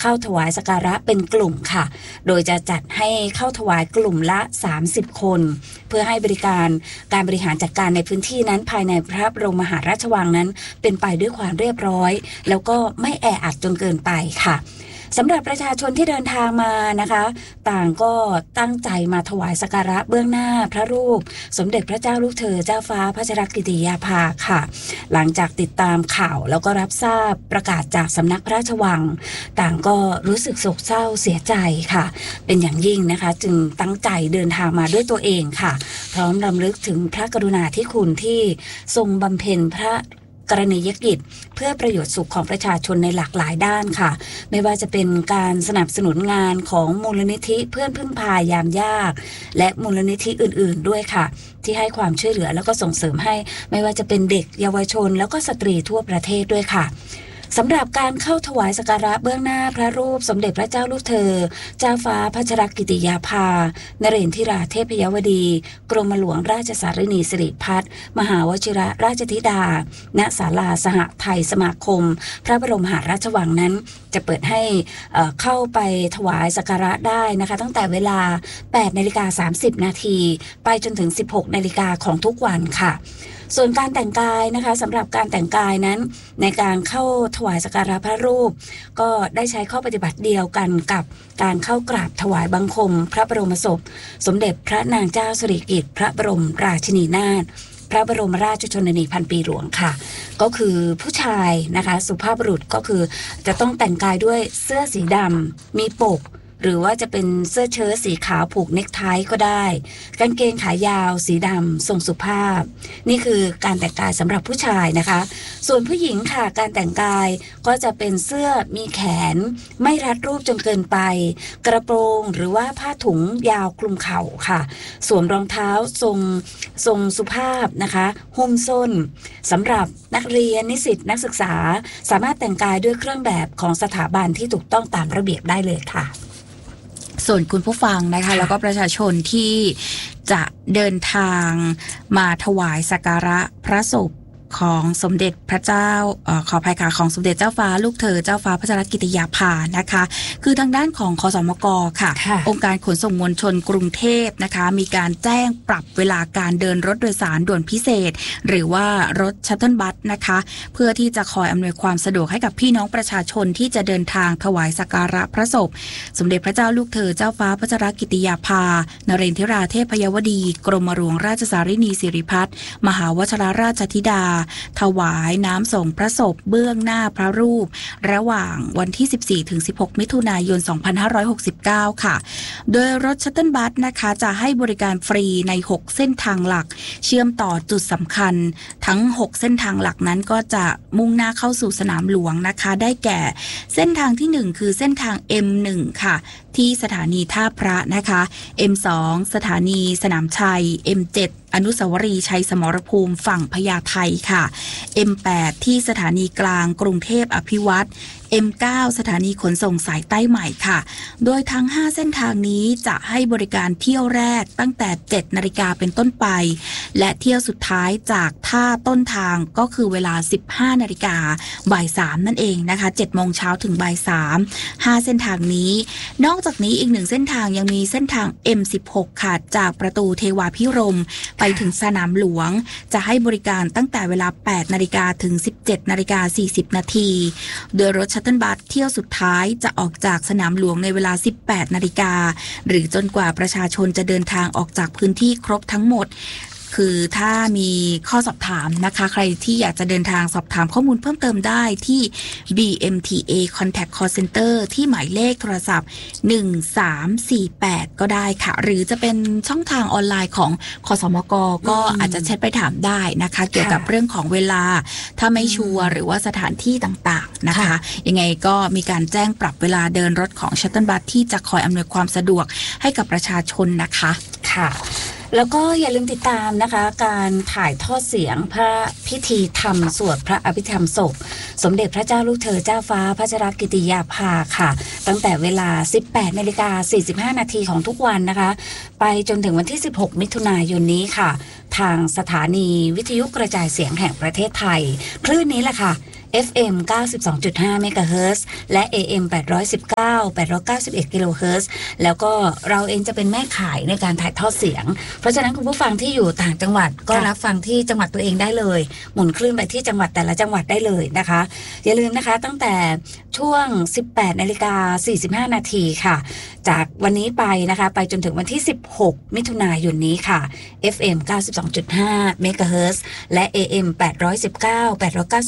เข้าถวายสักการะเป็นกลุ่มค่ะโดยจะจัดให้เข้าถวายกลุ่มละ30คนเพื่อให้บริการการบริหารจัดการในพื้นที่นั้นภายในพระบรมมหาราชวังนั้นเป็นไปด้วยความเรียบร้อยแล้วก็ไม่แออัดจนเกินไปค่ะสำหรับประชาชนที่เดินทางมานะคะต่างก็ตั้งใจมาถวายสักการะเบื้องหน้าพระรูปสมเด็จพระเจ้าลูกเธอเจ้าฟ้าพัชรกิติยาภาค่ะหลังจากติดตามข่าวแล้วก็รับทราบประกาศจากสำนักพระราชวังต่างก็รู้สึกโศกเศร้าเสียใจค่ะเป็นอย่างยิ่งนะคะจึงตั้งใจเดินทางมาด้วยตัวเองค่ะพร้อมรำลึกถึงพระกรุณาธิคุณที่ทรงบำเพ็ญพระกรณียกิจเพื่อประโยชน์สุขของประชาชนในหลากหลายด้านค่ะไม่ว่าจะเป็นการสนับสนุนงานของมูลนิธิเพื่อนพึ่งพายามยากและมูลนิธิอื่นๆด้วยค่ะที่ให้ความช่วยเหลือแล้วก็ส่งเสริมให้ไม่ว่าจะเป็นเด็กเยาวชนแล้วก็สตรีทั่วประเทศด้วยค่ะสำหรับการเข้าถวายสักการะเบื้องหน้าพระรูปสมเด็จพระเจ้าลูกเธอเจ้าฟ้าพัชรกิติยาภานเรนทิราเทพยวดีกรมหลวงราชสารินีสิริพัฒน์มหาวชิรราชธิดาณศาลาสหไทยสมาคมพระบรมมหาราชวังนั้นจะเปิดให้เข้าไปถวายสักการะได้นะคะตั้งแต่เวลา 8:30 น.ไปจนถึง 16 นาฬิกาของทุกวันค่ะส่วนการแต่งกายนะคะสำหรับการแต่งกายนั้นในการเข้าถวายสักการะพระรูปก็ได้ใช้ข้อปฏิบัติเดียวกันกับการเข้ากราบถวายบังคมพระบรมศพสมเด็จพระนางเจ้าสิริกิติ์พระบรมราชินีนาถพระบรมราชชนนีพันปีหลวงค่ะก็คือผู้ชายนะคะสุภาพบุรุษก็คือจะต้องแต่งกายด้วยเสื้อสีดำมีปกหรือว่าจะเป็นเสื้อเชิ้ตสีขาวผูกเนคไทก็ได้กางเกงขายาวสีดำทรงสุภาพนี่คือการแต่งกายสำหรับผู้ชายนะคะส่วนผู้หญิงค่ะการแต่งกายก็จะเป็นเสื้อมีแขนไม่รัดรูปจนเกินไปกระโปรงหรือว่าผ้าถุงยาวคลุมเข่าค่ะสวมรองเท้าทรงสุภาพนะคะหุ้มส้นสำหรับนักเรียนนิสิตนักศึกษาสามารถแต่งกายด้วยเครื่องแบบของสถาบันที่ถูกต้องตามระเบียบได้เลยค่ะส่วนคุณผู้ฟังนะคะแล้วก็ประชาชนที่จะเดินทางมาถวายสักการะพระศพของสมเด็จพระเจ้าขออภัยค่ะของสมเด็จเจ้าฟ้าลูกเธอเจ้าฟ้าพัชรกิติยาภานะคะคือทางด้านของคสมกค่ะองค์การขนส่งมวลชนกรุงเทพนะคะมีการแจ้งปรับเวลาการเดินรถโดยสารด่วนพิเศษหรือว่ารถชัตเทิลบัสนะคะเพื่อที่จะคอยอำนวยความสะดวกให้กับพี่น้องประชาชนที่จะเดินทางถวายสักการะพระศพสมเด็จพระเจ้าลูกเธอเจ้าฟ้าพัชรกิติยาภานเรนทิราเทพยวดีกรมหลวงราชสารินีสิริพัฒน์มหาวชิรราชธิดาถวายน้ำส่งพระศพเบื้องหน้าพระรูประหว่างวันที่ 14-16 มิถุนายน 2569 ค่ะโดยรถชัตเทิลบัสนะคะจะให้บริการฟรีใน 6 เส้นทางหลักเชื่อมต่อจุดสำคัญทั้ง 6 เส้นทางหลักนั้นก็จะมุ่งหน้าเข้าสู่สนามหลวงนะคะได้แก่เส้นทางที่ 1 คือเส้นทาง M1 ค่ะที่สถานีท่าพระนะคะ M2 สถานีสนามชัย M7 อนุสาวรีย์ชัยสมรภูมิฝั่งพญาไทค่ะ M8 ที่สถานีกลางกรุงเทพอภิวัตร M9 สถานีขนส่งสายใต้ใหม่ค่ะโดยทั้ง5เส้นทางนี้จะให้บริการเที่ยวแรกตั้งแต่ 7 นาฬิกาเป็นต้นไปและเที่ยวสุดท้ายจากท่าต้นทางก็คือเวลา 15 นาฬิกาบ่าย 3นั่นเองนะคะ 7 โมงเช้าถึงบ่าย 3 5เส้นทางนี้นอกจากนี้อีก1เส้นทางยังมีเส้นทาง M16 ค่ะจากประตูเทวาภิรมย์ไปถึงสนามหลวงจะให้บริการตั้งแต่เวลา 8 นาฬิกาถึง 17 นาฬิกา 40 นาทีโดยรถชัตเทิลบัสเที่ยวสุดท้ายจะออกจากสนามหลวงในเวลา 18 นาฬิกาหรือจนกว่าประชาชนจะเดินทางออกจากพื้นที่ครบทั้งหมดคือถ้ามีข้อสอบถามนะคะใครที่อยากจะเดินทางสอบถามข้อมูลเพิ่มเติมได้ที่ BMTA Contact Call Center ที่หมายเลขโทรศัพท์1348ก็ได้ค่ะหรือจะเป็นช่องทางออนไลน์ของคสมกก็อาจจะแชทไปถามได้นะคะเกี่ยวกับเรื่องของเวลาถ้าไม่ชัวร์หรือว่าสถานที่ต่างๆนะคะยังไงก็มีการแจ้งปรับเวลาเดินรถของชัตเทิลบัสที่จะคอยอำนวยความสะดวกให้กับประชาชนนะคะค่ะแล้วก็อย่าลืมติดตามนะคะการถ่ายทอดเสียงพระพิธีธรรมสวดพระอภิธรรมศพสมเด็จพระเจ้าลูกเธอเจ้าฟ้าพัชรกิติยาภาค่ะตั้งแต่เวลา 18:45 นาทีของทุกวันนะคะไปจนถึงวันที่ 16 มิถุนายนนี้ค่ะทางสถานีวิทยุกระจายเสียงแห่งประเทศไทยคลื่นนี้แหละค่ะ FM 92.5 เมกะเฮิรตซ์และ AM 819 891 กิโลเฮิรตซ์แล้วก็เราเองจะเป็นแม่ข่ายในการถ่ายทอดเสียงเพราะฉะนั้นคุณผู้ฟังที่อยู่ต่างจังหวัดก็รับฟังที่จังหวัดตัวเองได้เลยหมุนคลื่นไปที่จังหวัดแต่ละจังหวัดได้เลยนะคะอย่าลืมนะคะตั้งแต่ช่วง 18:45 นาทีค่ะจากวันนี้ไปนะคะไปจนถึงวันที่ 16 มิถุนายนนี้ค่ะ FM 92.5 เมกะเฮิรตซ์และ AM 819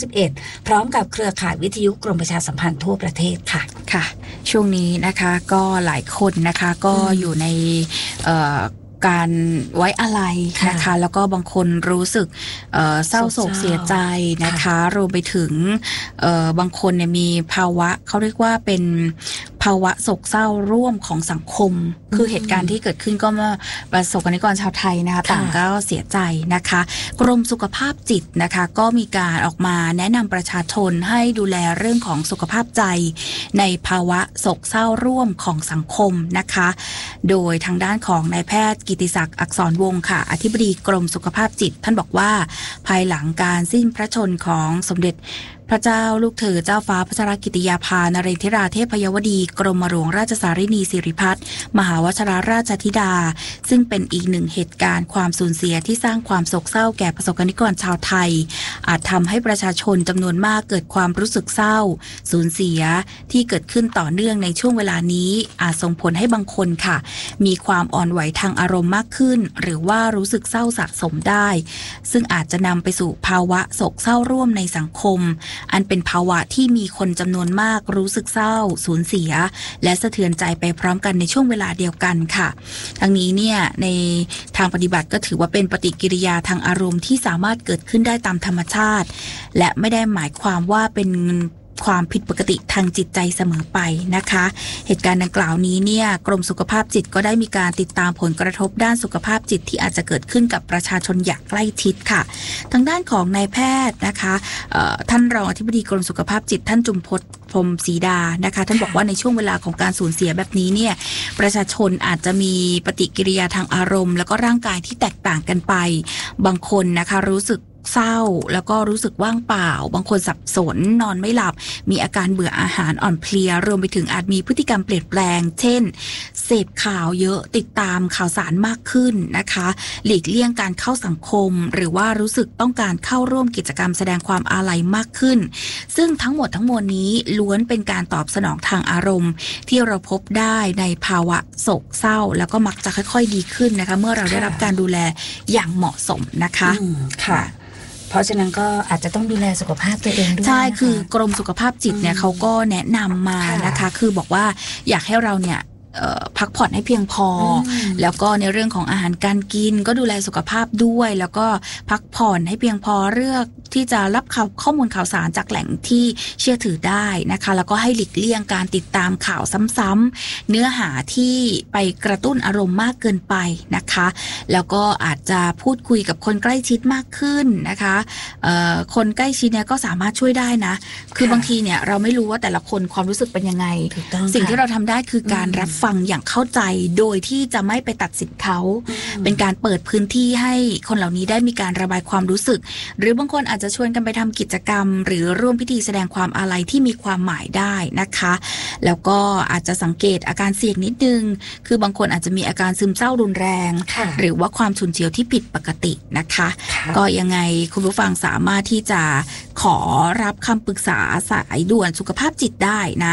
891 พร้อมกับเครือข่ายวิทยุกรมประชาสัมพันธ์ทั่วประเทศค่ะค่ะช่วงนี้นะคะก็หลายคนนะคะก็อยู่ในการไว้อาลัยนะคะแล้วก็บางคนรู้สึกเศร้าโศกเสียใจนะคะรวมไปถึงบางคนเนี่ยมีภาวะเขาเรียกว่าเป็นภาวะโศกเศร้าร่วมของสังคมคือเหตุการณ์ที่เกิดขึ้นก็มาประสบกรณิกรชาวไทยนะคะต่างก็เสียใจนะคะกรมสุขภาพจิตนะคะก็มีการออกมาแนะนำประชาชนให้ดูแลเรื่องของสุขภาพใจในภาวะโศกเศร้าร่วมของสังคมนะคะโดยทางด้านของนายแพทย์กิติศักดิ์อักษรวงศ์ค่ะอธิบดีกรมสุขภาพจิตท่านบอกว่าภายหลังการสิ้นพระชนม์ของสมเด็จพระเจ้าลูกเธอเจ้าฟ้าพัชรกิติยาภานเรนทิราเทพยวดีกรมหลวงราชสารินีสิริพัฒน์มหาวชิรราชธิดาซึ่งเป็นอีกหนึ่งเหตุการณ์ความสูญเสียที่สร้างความโศกเศร้าแก่ประสบกรณิกรชาวไทยอาจทำให้ประชาชนจำนวนมากเกิดความรู้สึกเศร้าสูญเสียที่เกิดขึ้นต่อเนื่องในช่วงเวลานี้อาจส่งผลให้บางคนค่ะมีความอ่อนไหวทางอารมณ์มากขึ้นหรือว่ารู้สึกเศร้าสะสมได้ซึ่งอาจจะนำไปสู่ภาวะโศกเศร้าร่วมในสังคมอันเป็นภาวะที่มีคนจำนวนมากรู้สึกเศร้าสูญเสียและสะเทือนใจไปพร้อมกันในช่วงเวลาเดียวกันค่ะทั้งนี้เนี่ยในทางปฏิบัติก็ถือว่าเป็นปฏิกิริยาทางอารมณ์ที่สามารถเกิดขึ้นได้ตามธรรมชาติและไม่ได้หมายความว่าเป็นความผิดปกติทางจิตใจเสมอไปนะคะเหตุการณ์ดังกล่าวนี้เนี่ยกรมสุขภาพจิตก็ได้มีการติดตามผลกระทบด้านสุขภาพจิตที่อาจจะเกิดขึ้นกับประชาชนอย่างใกล้ชิดค่ะทางด้านของนายแพทย์นะคะท่านรองอธิบดีกรมสุขภาพจิตท่านจุมพจน์พรหมศรีดานะคะท่านบอกว่าในช่วงเวลาของการสูญเสียแบบนี้เนี่ยประชาชนอาจจะมีปฏิกิริยาทางอารมณ์แล้วก็ร่างกายที่แตกต่างกันไปบางคนนะคะรู้สึกเศร้าแล้วก็รู้สึกว่างเปล่าบางคนสับสนนอนไม่หลับมีอาการเบื่ออาหารอ่อนเพลียรวมไปถึงอาจมีพฤติกรรมเปลี่ยนแปลงเช่นเสพข่าวเยอะติดตามข่าวสารมากขึ้นนะคะหลีกเลี่ยงการเข้าสังคมหรือว่ารู้สึกต้องการเข้าร่วมกิจกรรมแสดงความอาลัยมากขึ้นซึ่งทั้งหมดทั้งมวลนี้ล้วนเป็นการตอบสนองทางอารมณ์ที่เราพบได้ในภาวะโศกเศร้าแล้วก็มักจะค่อยๆดีขึ้นนะคะเมื่อเราได้รับการดูแลอย่างเหมาะสมนะคะค่ะเพราะฉะนั้นก็อาจจะต้องดูแลสุขภาพตัวเองด้วยใช่คือกรมสุขภาพจิตเนี่ยเขาก็แนะนำมานะคะคือบอกว่าอยากให้เราเนี่ยพักผ่อนให้เพียงพอแล้วก็ในเรื่องของอาหารการกินก็ดูแลสุขภาพด้วยแล้วก็พักผ่อนให้เพียงพอเลือกที่จะรับข้อมูลข่าวสารจากแหล่งที่เชื่อถือได้นะคะแล้วก็ให้หลีกเลี่ยงการติดตามข่าวซ้ำๆเนื้อหาที่ไปกระตุ้นอารมณ์มากเกินไปนะคะแล้วก็อาจจะพูดคุยกับคนใกล้ชิดมากขึ้นนะคะคนใกล้ชิดเนี่ยก็สามารถช่วยได้นะคือบางทีเนี่ยเราไม่รู้ว่าแต่ละคนความรู้สึกเป็นยังไงสิ่งที่เราทำได้คือการรับฟังอย่างเข้าใจโดยที่จะไม่ไปตัดสินเขาเป็นการเปิดพื้นที่ให้คนเหล่านี้ได้มีการระบายความรู้สึกหรือบางคนอาจจะชวนกันไปทำกิจกรรมหรือร่วมพิธีแสดงความอาลัยที่มีความหมายได้นะคะแล้วก็อาจจะสังเกตอาการเสี่ยงนิดนึงคือบางคนอาจจะมีอาการซึมเศร้ารุนแรงหรือว่าความฉุนเฉียวที่ผิดปกตินะคะก็ยังไงคุณผู้ฟังสามารถที่จะขอรับคำปรึกษาสายด่วนสุขภาพจิตได้นะ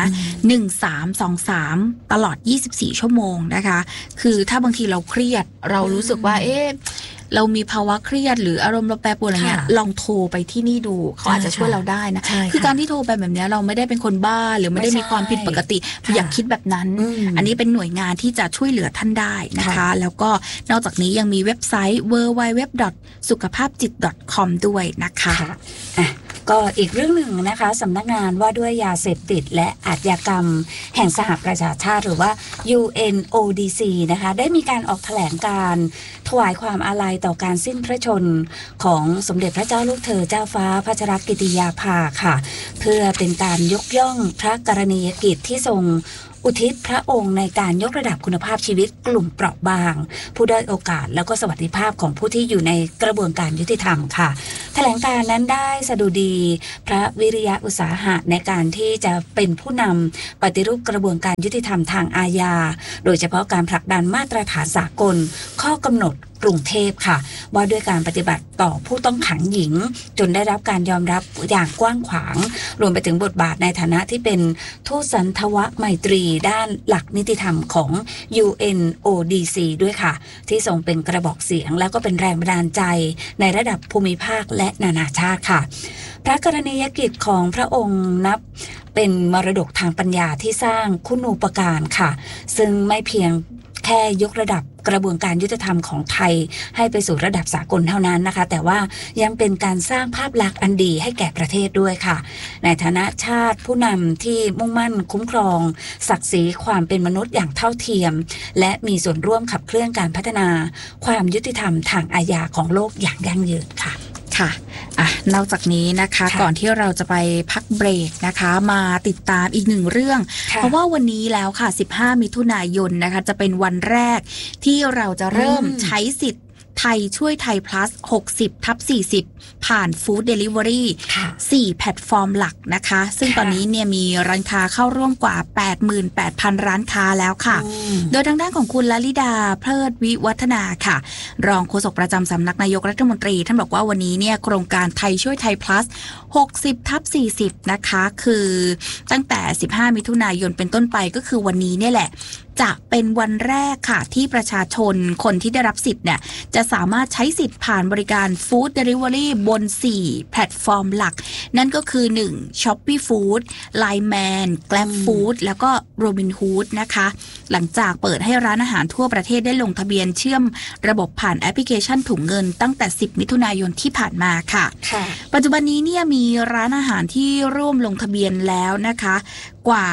1323ตลอด24ชั่วโมงนะคะคือถ้าบางทีเราเครียดเรารู้สึกว่าเรามีภาวะเครียดหรืออารมณ์เราแปรปรวนอะไรเงี้ยลองโทรไปที่นี่ดูเขาอาจจะช่วยเราได้นะคือการที่โทรไปแบบนี้เราไม่ได้เป็นคนบ้าหรือไม่ได้มีความผิดปกติอย่าคิดแบบนั้นอันนี้เป็นหน่วยงานที่จะช่วยเหลือท่านได้นะคะแล้วก็นอกจากนี้ยังมีเว็บไซต์ www.sukhapapjit.com ด้วยนะคะก็อีกเรื่องหนึ่งนะคะสำนักงานว่าด้วยยาเสพติดและอาชญากรรมแห่งสหประชาชาติหรือว่า UNODC นะคะได้มีการออกแถลงการถวายความอาลัยต่อการสิ้นพระชนม์ของสมเด็จพระเจ้าลูกเธอเจ้าฟ้าพัชรกิติยาภาค่ะเพื่อเป็นการยกย่องพระกรณียกิจที่ทรงอุทิศพระองค์ในการยกระดับคุณภาพชีวิตกลุ่มเปราะบางผู้ด้อยโอกาสแล้วก็สวัสดิภาพของผู้ที่อยู่ในกระบวนการยุติธรรมค่ะแถลงการนั้นได้สดุดีพระวิริยะอุตสาหะในการที่จะเป็นผู้นำปฏิรูปกระบวนการยุติธรรมทางอาญาโดยเฉพาะการผลักดันมาตรฐานสากลข้อกำหนดกรุงเทพค่ะว่าด้วยการปฏิบัติต่อผู้ต้องขังหญิงจนได้รับการยอมรับอย่างกว้างขวางรวมไปถึงบทบาทในฐานะที่เป็นทูตสันทวไมตรีด้านหลักนิติธรรมของ UNODC ด้วยค่ะที่ทรงเป็นกระบอกเสียงแล้วก็เป็นแรงบันดาลใจในระดับภูมิภาคและนานาชาติค่ะพระกรณียกิจของพระองค์นับเป็นมรดกทางปัญญาที่สร้างคุณูปการค่ะซึ่งไม่เพียงแค่ยกระดับกระบวนการยุติธรรมของไทยให้ไปสู่ระดับสากลเท่านั้นนะคะแต่ว่ายังเป็นการสร้างภาพลักษณ์อันดีให้แก่ประเทศด้วยค่ะในฐานะชาติผู้นำที่มุ่งมั่นคุ้มครองศักดิ์ศรีความเป็นมนุษย์อย่างเท่าเทียมและมีส่วนร่วมขับเคลื่อนการพัฒนาความยุติธรรมทางอาญาของโลกอย่างยั่งยืนค่ะค่ะนอกจากนี้นะคะก่อนที่เราจะไปพักเบรกนะคะมาติดตามอีกหนึ่งเรื่องเพราะว่าวันนี้แล้วค่ะ15มิถุนายนนะคะจะเป็นวันแรกที่เราจะเริ่มใช้สิทธิ์ไทยช่วยไทย plus 60/40 ผ่านฟู้ดเดลิเวอรี่4แพลตฟอร์มหลักนะคะซึ่งตอนนี้เนี่ยมีร้านค้าเข้าร่วมกว่า 88,000 ร้านค้าแล้วค่ะโดยทางด้านของคุณลลิดาเพลิดวิวัฒนาค่ะรองโฆษกประจำสำนักนายกรัฐมนตรีท่านบอกว่าวันนี้เนี่ยโครงการไทยช่วยไทย plus 60/40 นะคะคือตั้งแต่15มิถุนายนเป็นต้นไปก็คือวันนี้เนี่ยแหละจะเป็นวันแรกค่ะที่ประชาชนคนที่ได้รับสิทธิ์เนี่ยจะสามารถใช้สิทธิ์ผ่านบริการฟู้ดเดลิเวอรี่บน4แพลตฟอร์มหลักนั่นก็คือ1 Shopee Food Line Man Grab Food แล้วก็ Robinhood นะคะหลังจากเปิดให้ร้านอาหารทั่วประเทศได้ลงทะเบียนเชื่อมระบบผ่านแอปพลิเคชันถุงเงินตั้งแต่10มิถุนายนที่ผ่านมาค่ะปัจจุบันนี้เนี่ยมีร้านอาหารที่ร่วมลงทะเบียนแล้วนะคะกว่า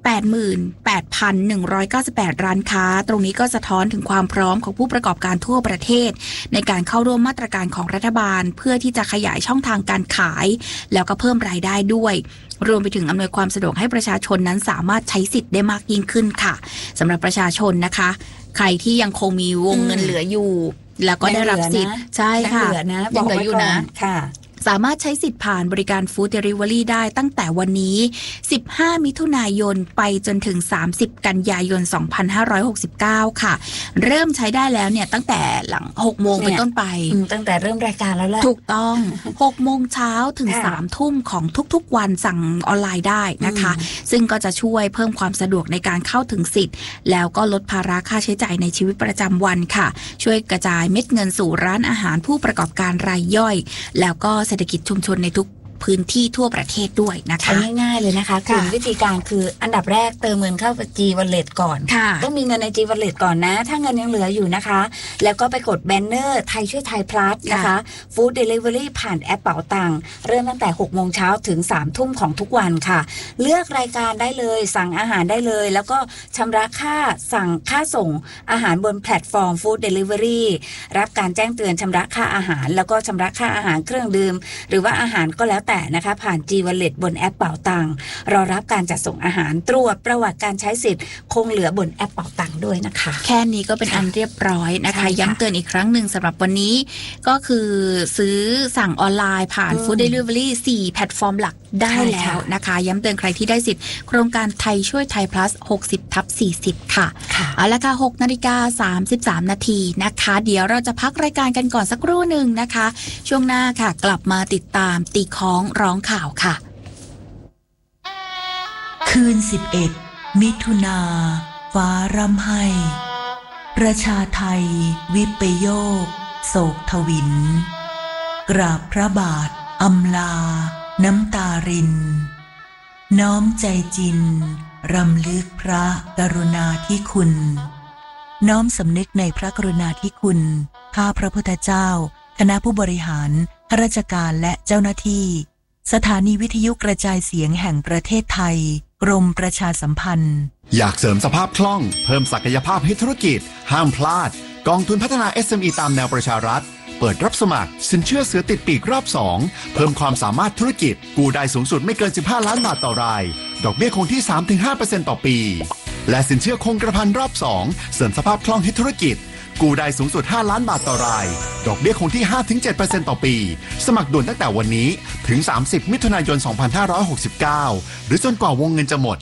88,198 ร้านค้าตรงนี้ก็สะท้อนถึงความพร้อมของผู้ประกอบการทั่วประเทศในการเข้าร่วมมาตรการของรัฐบาลเพื่อที่จะขยายช่องทางการขายแล้วก็เพิ่มรายได้ด้วยรวมไปถึงอำนวยความสะดวกให้ประชาชนนั้นสามารถใช้สิทธิ์ได้มากยิ่งขึ้นค่ะสำหรับประชาชนนะคะใครที่ยังคงมีวงเงินเหลืออยู่แล้วก็ได้รับสิทธิ์ใช่ค่ะยังเหลืออยู่นะค่ะสามารถใช้สิทธิ์ผ่านบริการฟู้ดเดลิเวอรี่ได้ตั้งแต่วันนี้15มิถุนายนไปจนถึง30กันยายน2569ค่ะเริ่มใช้ได้แล้วเนี่ยตั้งแต่หลัง 6 โมงเป็นต้นไปตั้งแต่เริ่มรายการแล้วแหละถูกต้อง 6 โมงเช้าถึง3 ทุ่มของทุกๆวันสั่งออนไลน์ได้นะคะซึ่งก็จะช่วยเพิ่มความสะดวกในการเข้าถึงสิทธิ์แล้วก็ลดภาระค่าใช้จ่ายในชีวิตประจำวันค่ะช่วยกระจายเม็ดเงินสู่ร้านอาหารผู้ประกอบการรายย่อยแล้วก็เศรษฐกิจชุมชนในทุกพื้นที่ทั่วประเทศด้วยนะคะง่ายๆเลยนะคะคุณวิธีการคืออันดับแรกเติมเงินเข้า G Wallet ก่อนต้องมีเงินใน G Wallet ก่อนนะถ้าเงินยังเหลืออยู่นะคะแล้วก็ไปกดแบนเนอร์ไทยช่วยไทย plus นะคะฟู้ดเดลิเวอรี่ผ่านแอปเป๋าตังค์เริ่มตั้งแต่ 6 โมงเช้าถึง 3 ทุ่มของทุกวันค่ะเลือกรายการได้เลยสั่งอาหารได้เลยแล้วก็ชำระค่าส่งอาหารบนแพลตฟอร์มฟู้ดเดลิเวอรี่รับการแจ้งเตือนชำระค่าอาหารแล้วก็ชำระค่าอาหารเครื่องดื่มหรือว่าอาหารก็แล้วแต่นะคะผ่าน G Wallet บนแอปเป๋าตังค์รอรับการจัดส่งอาหารตรวจประวัติการใช้สิทธิ์คงเหลือบนแอปเป๋าตังค์ด้วยนะคะแค่นี้ก็เป็นอันเรียบร้อยนะคะย้ำเตือนอีกครั้งหนึ่งสำหรับวันนี้ก็คือซื้อสั่งออนไลน์ผ่าน Food Delivery 4แพลตฟอร์มหลักได้แล้วนะคะย้ำเตือนใครที่ได้สิทธิ์โครงการไทยช่วยไทย plus 60/40 ค่ะเอาละค่ะ 6:33 นาทีนะคะเดี๋ยวเราจะพักรายการกันก่อนสักครู่หนึ่งนะคะช่วงหน้าค่ะกลับมาติดตามตีค้องร้องข่าวค่ะคืน11มิถุนาฟ้าร่ำไห้ประชาไทยวิปโยคโศกทวินกราบพระบาทอำลาน้ำตารินน้อมใจจินรำลึกพระกรุณาธิคุณน้อมสำนึกในพระกรุณาธิคุณข้าพระพุทธเจ้าคณะผู้บริหารข้าราชการและเจ้าหน้าที่สถานีวิทยุกระจายเสียงแห่งประเทศไทยกรมประชาสัมพันธ์อยากเสริมสภาพคล่องเพิ่มศักยภาพให้ธุรกิจห้ามพลาดกองทุนพัฒนา SME ตามแนวประชารัฐเปิดรับสมัครสินเชื่อเสือติดปีกรอบ2เพิ่มความสามารถธุรกิจกู้ได้สูงสุดไม่เกิน15ล้านบาทต่อรายดอกเบี้ยคงที่ 3-5% ต่อปีและสินเชื่อคงกระพันรอบ2เสริมสภาพคล่องให้ธุรกิจกู้ได้สูงสุด5 ล้านบาทต่อรายดอกเบี้ยคงที่ 5-7% ต่อปีสมัครด่วนตั้งแต่วันนี้ถึง30 มิถุนายน 2569หรือจนกว่าวงเงินจะหมด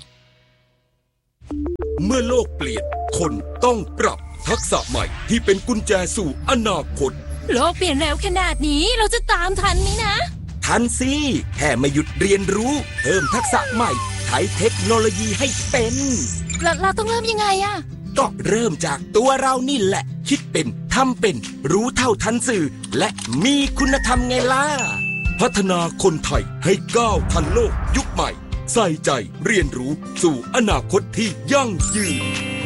เมื่อโลกเปลี่ยนคนต้องปรับทักษะใหม่ที่เป็นกุญแจสู่อนาคตโลกเปลี่ยนเร็วขนาดนี้เราจะตามทันไหมนะทันสิแค่ไม่หยุดเรียนรู้เพิ่มทักษะใหม่ใช้เทคโนโลยีให้เป็นเราต้องเริ่มยังไงอะก็เริ่มจากตัวเรานี่แหละคิดเป็นทำเป็นรู้เท่าทันสื่อและมีคุณธรรมไงล่ะพัฒนาคนไทยให้ก้าวทันโลกยุคใหม่ใส่ใจเรียนรู้สู่อนาคตที่ยั่งยืน